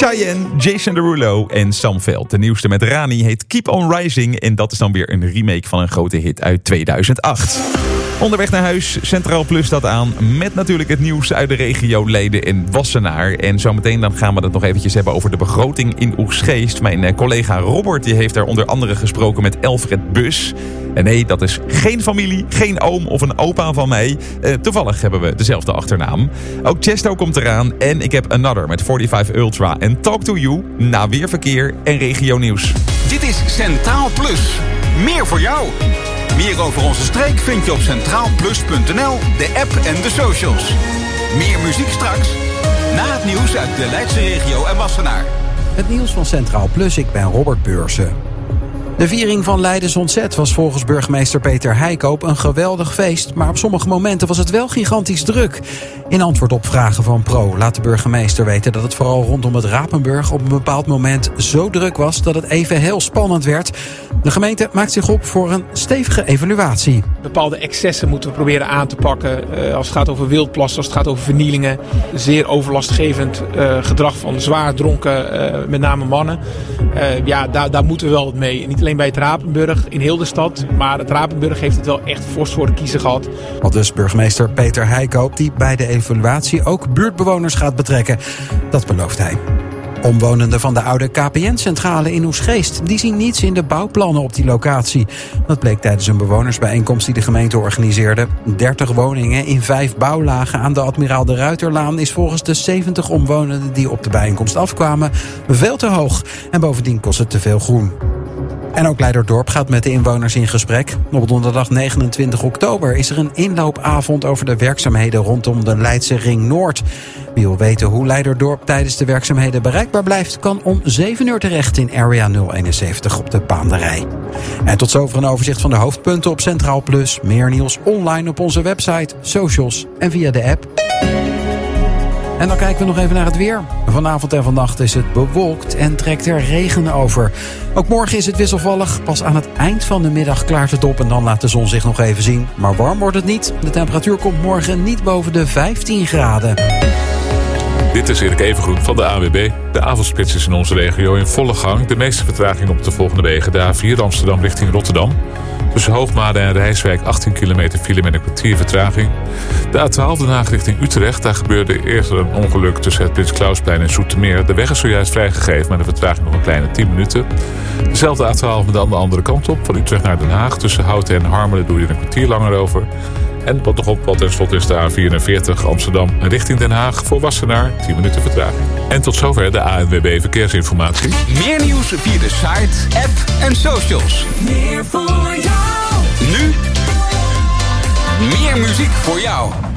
Cheyenne, Jason Derulo en Sam Veld. De nieuwste met Rani heet Keep On Rising. En dat is dan weer een remake van een grote hit uit 2008. Onderweg naar huis, Centraal Plus staat aan. Met natuurlijk het nieuws uit de regio Leiden en Wassenaar. En zometeen dan gaan we het nog eventjes hebben over de begroting in Oegstgeest. Mijn collega Robert die heeft daar onder andere gesproken met Elfred Bus. En nee, dat is geen familie, geen oom of een opa van mij. Toevallig hebben we dezelfde achternaam. Ook Chesto komt eraan en ik heb Another met 45 Ultra en Talk To You na weer verkeer en regio nieuws. Dit is Centraal Plus. Meer voor jou. Meer over onze streek vind je op centraalplus.nl, de app en de socials. Meer muziek straks, na het nieuws uit de Leidse regio en Wassenaar. Het nieuws van Centraal Plus, ik ben Robert Beursen. De viering van Leidens Ontzet was volgens burgemeester Peter Heikoop een geweldig feest, maar op sommige momenten was het wel gigantisch druk. In antwoord op vragen van Pro laat de burgemeester weten dat het vooral rondom het Rapenburg op een bepaald moment zo druk was dat het even heel spannend werd. De gemeente maakt zich op voor een stevige evaluatie. Bepaalde excessen moeten we proberen aan te pakken. Als het gaat over wildplassen, als het gaat over vernielingen. Zeer overlastgevend gedrag van zwaar dronken, met name mannen. Daar moeten we wel wat mee. Niet alleen bij het Rapenburg, in heel de stad. Maar het Rapenburg heeft het wel echt fors voor de kiezer gehad. Wat dus burgemeester Peter Heikoop, die bij de evaluatie ook buurtbewoners gaat betrekken. Dat belooft hij. Omwonenden van de oude KPN-centrale in Oegstgeest, die zien niets in de bouwplannen op die locatie. Dat bleek tijdens een bewonersbijeenkomst die de gemeente organiseerde. 30 woningen in 5 bouwlagen aan de Admiraal de Ruiterlaan is volgens de 70 omwonenden die op de bijeenkomst afkwamen veel te hoog. En bovendien kost het te veel groen. En ook Leiderdorp gaat met de inwoners in gesprek. Op donderdag 29 oktober is er een inloopavond over de werkzaamheden rondom de Leidse Ring Noord. Wie wil weten hoe Leiderdorp tijdens de werkzaamheden bereikbaar blijft, kan om 7 uur terecht in Area 071 op de Paanderij. En tot zover een overzicht van de hoofdpunten op Centraal Plus. Meer nieuws online op onze website, socials en via de app. En dan kijken we nog even naar het weer. Vanavond en vannacht is het bewolkt en trekt er regen over. Ook morgen is het wisselvallig. Pas aan het eind van de middag klaart het op en dan laat de zon zich nog even zien. Maar warm wordt het niet. De temperatuur komt morgen niet boven de 15 graden. Dit is Erik Evengroen van de ANWB. De avondspits is in onze regio in volle gang. De meeste vertraging op de volgende wegen. De A4 Amsterdam richting Rotterdam. Tussen Hoogmade en Rijswijk 18 kilometer file met een kwartier vertraging. De A12 Den Haag richting Utrecht. Daar gebeurde eerder een ongeluk tussen het Prins Klausplein en Zoetermeer. De weg is zojuist vrijgegeven, maar de vertraging nog een kleine 10 minuten. Dezelfde A12 met de andere kant op. Van Utrecht naar Den Haag. Tussen Houten en Harmelen doe je er een kwartier langer over. En wat nog op, wat tenslotte is de A44 Amsterdam richting Den Haag voor Wassenaar 10 minuten vertraging. En tot zover de ANWB Verkeersinformatie. Meer nieuws via de site, app en socials. Meer voor jou. Nu meer muziek voor jou.